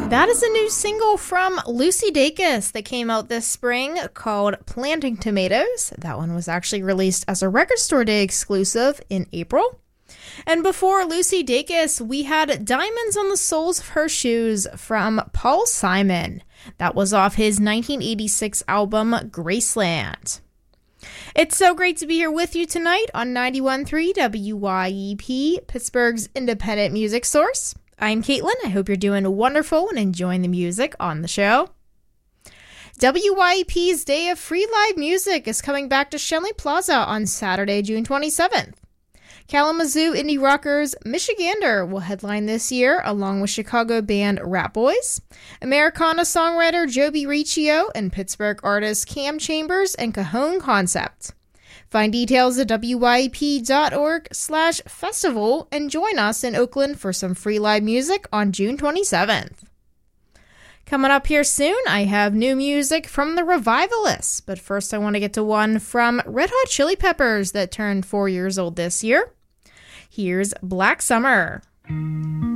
That is a new single from Lucy Dacus that came out this spring called Planting Tomatoes. That one was actually released as a Record Store Day exclusive in April. And before Lucy Dacus, we had Diamonds on the Soles of Her Shoes from Paul Simon. That was off his 1986 album Graceland. It's so great to be here with you tonight on 91.3 WYEP, Pittsburgh's independent music source. I'm Caitlin. I hope you're doing wonderful and enjoying the music on the show. WYEP's Day of Free Live Music is coming back to Shenley Plaza on Saturday, June 27th. Kalamazoo indie rockers Michigander will headline this year, along with Chicago band Rat Boys, Americana songwriter Joby Riccio, and Pittsburgh artists Cam Chambers and Cajon Concept. Find details at wyep.org/festival and join us in Oakland for some free live music on June 27th. Coming up here soon, I have new music from the Revivalists, but first I want to get to one from Red Hot Chili Peppers that turned 4 years old this year. Here's Black Summer.